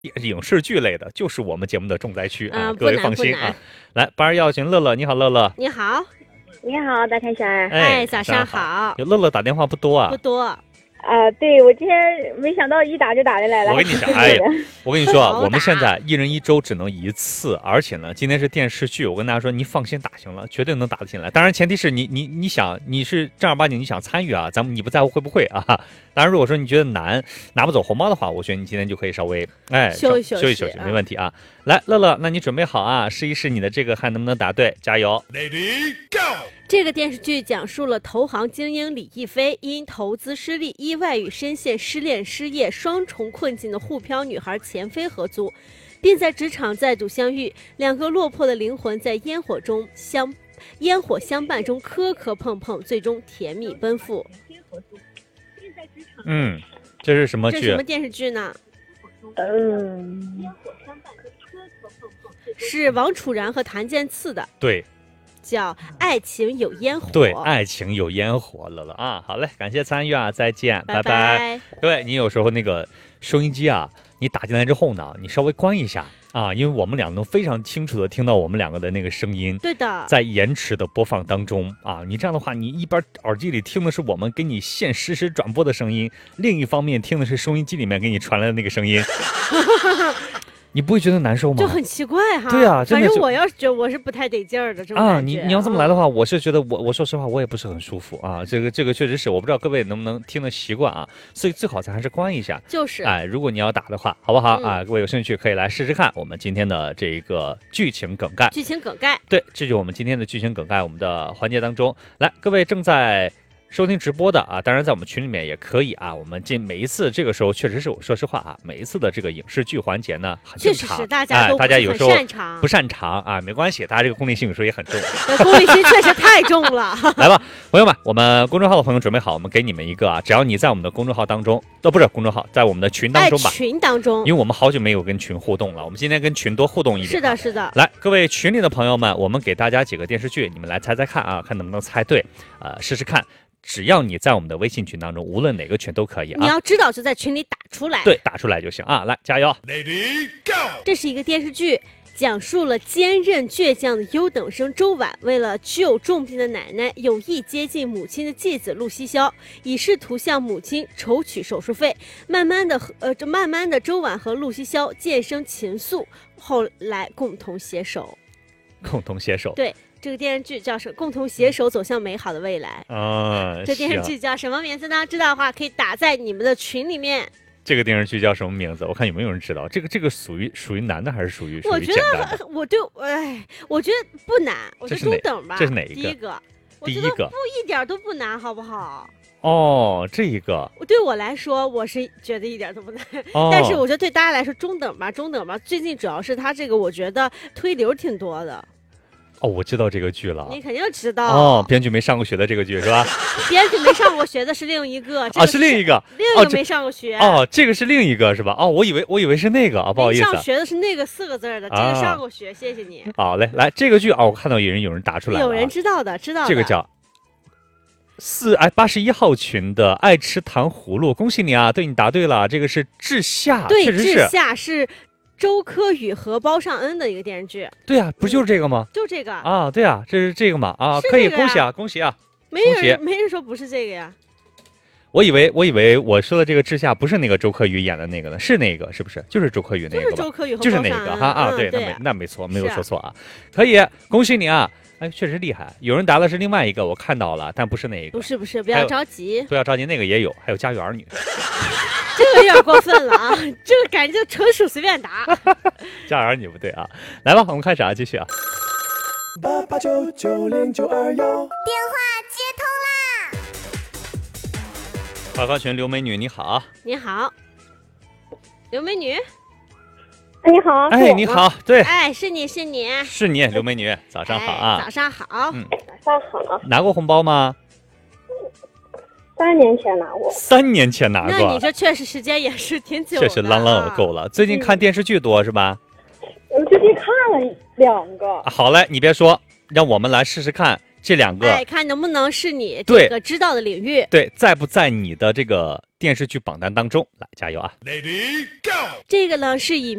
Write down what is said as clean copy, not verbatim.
影视剧类的，就是我们节目的重灾区啊，各不难位放心啊。来，82要请乐乐，你好，乐乐。 你好， 你好，大开山。 哎，早上好。 乐乐打电话不多啊， 不多。 对，我今天没想到一打就打进来了。 我跟你讲，哎呀，我跟你说啊，我们现在一人一周只能1次，而且呢，今天是电视剧，我跟大家说，你放心打行了，绝对能打得进来。当然，前提是你想你是正儿八经你想参与啊，你不在乎会不会啊？当然，如果说你觉得难拿不走红包的话，我觉得你今天就可以稍微休息休息，没问题啊。来，乐乐，那你准备好啊？试一试你的这个还能不能答对？加油 ，Lady Go！ 这个电视剧讲述了投行精英李亦菲因投资失利，意外与深陷失恋失业双重困境的沪漂女孩钱飞合租，并在职场再度相遇，两个落魄的灵魂在烟火相伴中磕磕碰碰，最终甜蜜奔赴。 这是什么剧？ 这是什么电视剧呢？是王楚然和谭健次的。 对。 叫爱情有烟火， 对，爱情有烟火，乐乐啊，好嘞，感谢参与啊，再见， 拜拜。对，你有时候那个收音机啊，你打进来之后呢，你稍微关一下啊，因为我们两个能非常清楚的听到我们两个的那个声音， 对的， 在延迟的播放当中啊，你这样的话，你一边耳机里听的是我们给你现实时转播的声音，另一方面听的是收音机里面给你传来的那个声音。你不会觉得难受吗？ 就很奇怪哈。 对啊， 反正我要是觉得我是不太得劲儿的这种感觉。 你要这么来的话，我是觉得我说实话，我也不是很舒服啊。这个确实是，我不知道各位能不能听得习惯啊。所以最好咱还是关一下。 就是。 如果你要打的话，好不好啊？各位有兴趣可以来试试看我们今天的这个剧情梗概。 剧情梗概。对， 这就是我们今天的剧情梗概。我们的环节当中，来，各位正在收听直播的啊，当然在我们群里面也可以啊。我们每一次这个时候确实是，我说实话啊，每一次的这个影视剧环节呢，很正常， 确实是大家都大家有时候不擅长啊，没关系，大家这个功利性有时候也很重， 功利性确实太重了。 来吧，朋友们，我们公众号的朋友准备好，我们给你们一个啊，只要你在我们的公众号当中，不是公众号，在我们的群当中吧， 群当中， 因为我们好久没有跟群互动了，我们今天跟群多互动一点。 是的。 来，各位群里的朋友们，我们给大家几个电视剧，你们来猜猜看啊，看能不能猜对，试试看。只要你在我们的微信群当中，无论哪个群都可以啊。 你要知道就在群里打出来。 对，打出来就行啊。来，加油 ，Lady Go！ 这是一个电视剧，讲述了坚韧倔强的优等生周婉，为了救重病的奶奶，有意接近母亲的继子陆西潇，以试图向母亲筹取手术费。慢慢的，周婉和陆西潇渐生情愫，后来共同携手。对。这个电视剧叫什？共同携手走向美好的未来。这电视剧叫什么名字呢？知道的话可以打在你们的群里面。 这个电视剧叫什么名字？我看有没有人知道。这个属于难的还是属于简单的？ 我觉得不难，我觉得中等吧。 这是哪一个？ 第一个，一点都不难，好不好？ 这一个对我来说，我是觉得一点都不难，但是我觉得对大家来说中等吧。最近主要是它这个，我觉得推流挺多的。 我知道这个剧了。 你肯定知道。 编剧没上过学的这个剧是吧？ 编剧没上过学的是另一个。 是另一个。 另一个没上过学。 这个是另一个是吧？我以为是那个啊，不好意思。 上学的是那个4个字的，这个上过学，谢谢你。 好嘞，来这个剧我看到有人打出来了。 有人知道的。 这个叫81号群的爱吃糖葫芦，恭喜你啊！对，你答对了，这个是志夏， 对， 确实是。 志夏是周柯宇和包尚恩的一个电视剧。 对啊，不就是这个吗？ 就这个啊，对啊，这是这个嘛啊，可以，恭喜啊！ 没人说不是这个呀。 我以为我说的这个志夏不是那个周柯宇演的那个呢，是那个是不是？就是周柯宇那个吧？ 就是周柯宇和就是那个哈啊，对，那没错，没有说错啊。可以，恭喜你啊！确实厉害。有人答的是另外一个，我看到了，但不是那一个。 不是，不要着急， 那个也有，还有家有儿女。 这个有点过分了啊！这个感觉就纯属随便答。 家有儿女不对啊，来吧，我们开始啊，继续啊。 88990921， 电话接通啦！ 快发群刘美女你好。 你好，刘美女。 你好。 你好，对。 是你， 刘美女，早上好啊。 早上好。 早上好。 拿过红包吗 ？3年前拿过。 3年前拿过。 那你这确实时间也是挺久的。 确实朗朗而够了。最近看电视剧多是吧？ 我最近看了2个。 好嘞，你别说，让我们来试试看这2个， 哎，看能不能是你对这个知道的领域。 对，在不在你的这个电视剧榜单当中？来，加油啊！ Lady, go! 这个呢是以